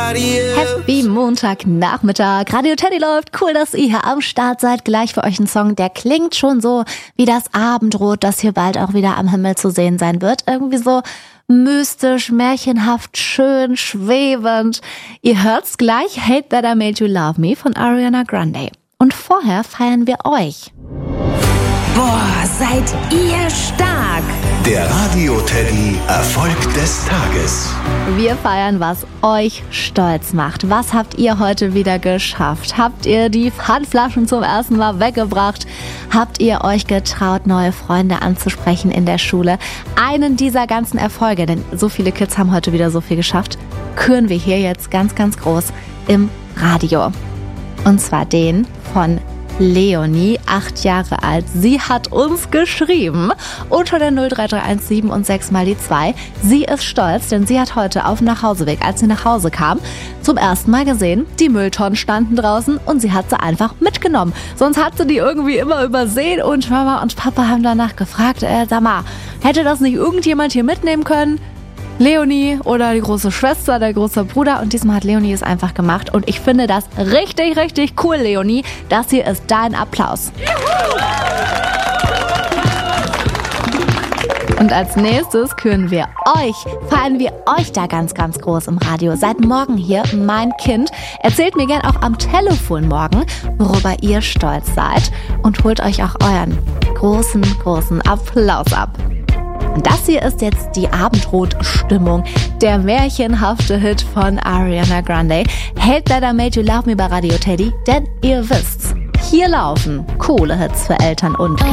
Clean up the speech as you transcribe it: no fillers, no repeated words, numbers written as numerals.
Radio. Happy Montagnachmittag. Radio Teddy läuft. Cool, dass ihr hier am Start seid. Gleich für euch ein Song, der klingt schon so wie das Abendrot, das hier bald auch wieder am Himmel zu sehen sein wird. Irgendwie so mystisch, märchenhaft, schön, schwebend. Ihr hört's gleich. Hate That I Made You Love Me von Ariana Grande. Und vorher feiern wir euch. Boah, seid ihr stark! Der Radio Teddy Erfolg des Tages. Wir feiern, was euch stolz macht. Was habt ihr heute wieder geschafft? Habt ihr die Pfandflaschen zum ersten Mal weggebracht? Habt ihr euch getraut, neue Freunde anzusprechen in der Schule? Einen dieser ganzen Erfolge, denn so viele Kids haben heute wieder so viel geschafft, küren wir hier jetzt ganz, ganz groß im Radio. Und zwar den von Leonie, 8 Jahre alt. Sie hat uns geschrieben unter der 03317 und 6 mal die 2. Sie ist stolz, denn sie hat heute auf dem Nachhauseweg, als sie nach Hause kam, zum ersten Mal gesehen, die Mülltonnen standen draußen und sie hat sie einfach mitgenommen. Sonst hat sie die irgendwie immer übersehen und Mama und Papa haben danach gefragt, sag mal, hätte das nicht irgendjemand hier mitnehmen können? Leonie oder die große Schwester, der große Bruder, und diesmal hat Leonie es einfach gemacht und ich finde das richtig, richtig cool, Leonie. Das hier ist dein Applaus. Und als nächstes feiern wir euch da ganz, ganz groß im Radio. Seit morgen hier mein Kind. Erzählt mir gern auch am Telefon morgen, worüber ihr stolz seid und holt euch auch euren großen, großen Applaus ab. Und das hier ist jetzt die Abendrot-Stimmung, der märchenhafte Hit von Ariana Grande. Hate That I Made You Love Me bei Radio Teddy, denn ihr wisst's, hier laufen coole Hits für Eltern und Kinder.